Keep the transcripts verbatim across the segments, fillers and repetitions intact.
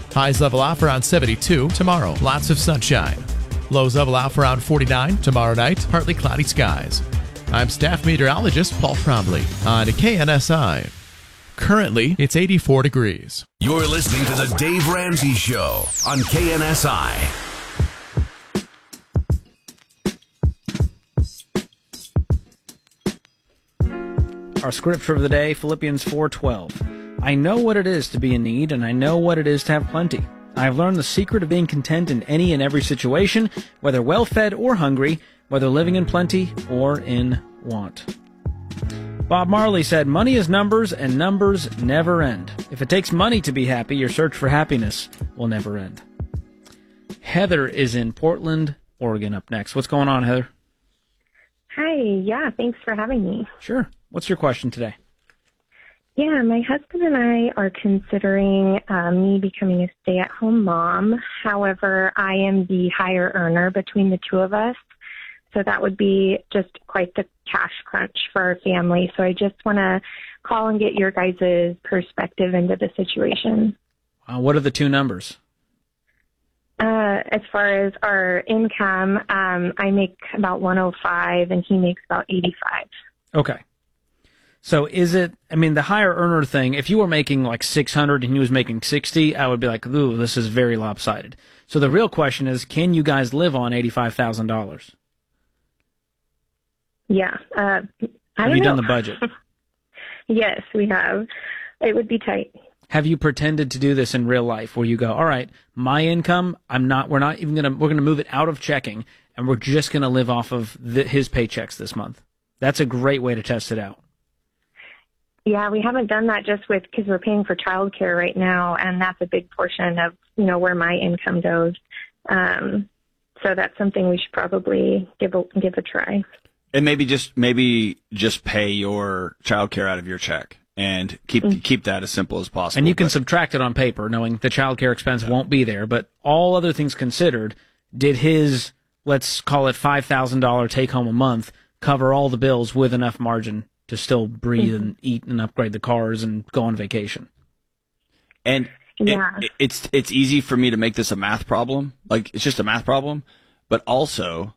Highs level off around seventy-two tomorrow. Lots of sunshine. Lows level off around forty-nine tomorrow night. Partly cloudy skies. I'm staff meteorologist Paul Trombley on K N S I. Currently, it's eighty-four degrees. You're listening to The Dave Ramsey Show on K N S I. Our scripture of the day, Philippians four twelve. I know what it is to be in need, and I know what it is to have plenty. I have learned the secret of being content in any and every situation, whether well-fed or hungry, whether living in plenty or in want. Bob Marley said, money is numbers, and numbers never end. If it takes money to be happy, your search for happiness will never end. Heather is in Portland, Oregon up next. What's going on, Heather? Hi, yeah, thanks for having me. Sure. What's your question today? Yeah, my husband and I are considering uh, me becoming a stay-at-home mom. However, I am the higher earner between the two of us, so that would be just quite the cash crunch for our family. So I just want to call and get your guys' perspective into the situation. Uh, what are the two numbers? Uh, as far as our income, um, I make about one oh five and he makes about eighty-five. Okay. So is it, I mean, the higher earner thing, if you were making like six hundred and he was making sixty, I would be like, ooh, this is very lopsided. So the real question is, can you guys live on eighty-five thousand dollars? Yeah. Uh, I have don't you know. done the budget? Yes, we have. It would be tight. Have you pretended to do this in real life where you go, all right, my income, I'm not, we're not even going to, we're going to move it out of checking and we're just going to live off of the, his paychecks this month. That's a great way to test it out. Yeah, we haven't done that just with, because we're paying for childcare right now, and that's a big portion of, you know, where my income goes. Um, so that's something we should probably give a, give a try. And maybe just maybe just pay your childcare out of your check and keep mm-hmm. keep that as simple as possible. And you can but, subtract it on paper, knowing the childcare expense yeah. won't be there. But all other things considered, did his, let's call it five thousand dollars take home a month, cover all the bills with enough margin to still breathe mm-hmm. and eat and upgrade the cars and go on vacation? And yeah. it, it's it's easy for me to make this a math problem. Like, it's just a math problem. But also,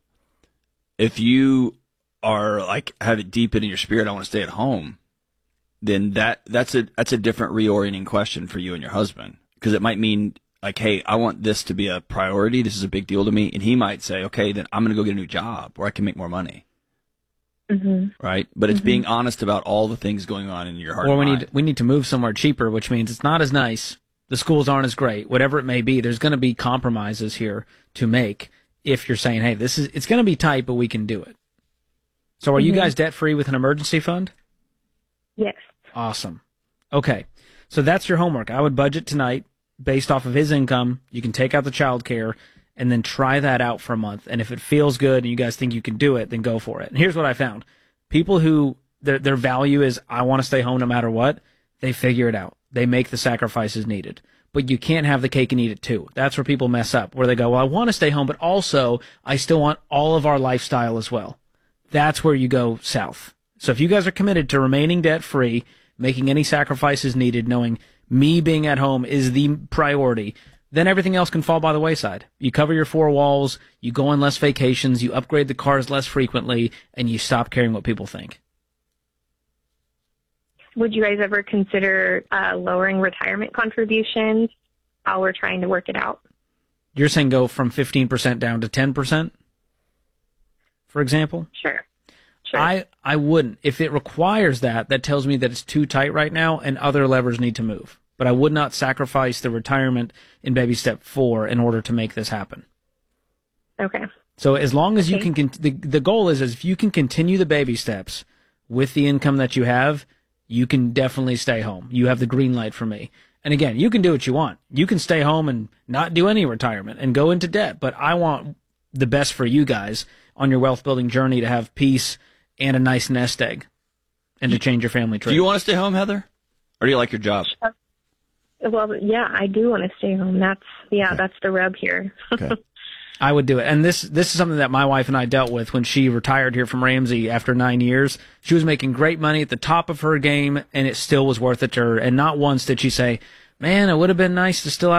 if you are like have it deep in your spirit, I want to stay at home, then that that's a that's a different reorienting question for you and your husband, because it might mean like, hey, I want this to be a priority. This is a big deal to me, and he might say, okay, then I'm going to go get a new job where I can make more money. Mm-hmm. Right, but it's mm-hmm. being honest about all the things going on in your heart. Or and we mind. need we need to move somewhere cheaper, which means it's not as nice. The schools aren't as great. Whatever it may be, there's going to be compromises here to make. If you're saying, hey, this is it's going to be tight, but we can do it. So are mm-hmm. you guys debt free with an emergency fund? Yes. Awesome. Okay, so that's your homework. I would budget tonight based off of his income. You can take out the child care and then try that out for a month. And if it feels good and you guys think you can do it, then go for it. And here's what I found. People who their, their value is, I want to stay home no matter what, they figure it out. They make the sacrifices needed. But you can't have the cake and eat it too. That's where people mess up, where they go, well, I want to stay home, but also I still want all of our lifestyle as well. That's where you go south. So if you guys are committed to remaining debt-free, making any sacrifices needed, knowing me being at home is the priority, then everything else can fall by the wayside. You cover your four walls, you go on less vacations, you upgrade the cars less frequently, and you stop caring what people think. Would you guys ever consider uh, lowering retirement contributions while we're trying to work it out? You're saying go from fifteen percent down to ten percent, for example? Sure. Sure. I, I wouldn't. If it requires that, that tells me that it's too tight right now and other levers need to move. But I would not sacrifice the retirement in baby step four in order to make this happen. Okay. So as long as okay. you can, the, the goal is, is if you can continue the baby steps with the income that you have, you can definitely stay home. You have the green light from me. And again, you can do what you want. You can stay home and not do any retirement and go into debt. But I want the best for you guys on your wealth building journey to have peace and a nice nest egg and to change your family tree. Do you want to stay home, Heather? Or do you like your job? Well, yeah, I do want to stay home. That's, yeah, okay. That's the rub here. Okay. I would do it. And this this is something that my wife and I dealt with when she retired here from Ramsey after nine years. She was making great money at the top of her game, and it still was worth it to her. And not once did she say, man, it would have been nice to still have